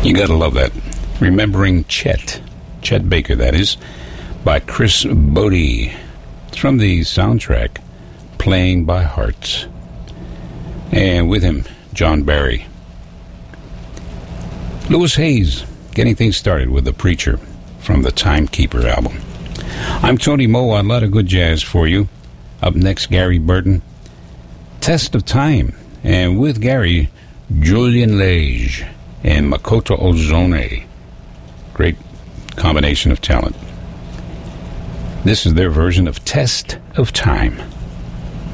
You gotta love that. Remembering Chet Baker, that is, by Chris Bodie. It's from the soundtrack Playing by Hearts. And with him, John Barry. Louis Hayes, getting things started with The Preacher from the Timekeeper album. I'm Tony Moe, a lot of good jazz for you. Up next, Gary Burton, Test of Time. And with Gary, Julian Lage and Makoto Ozone. Great combination of talent. This is their version of Test of Time.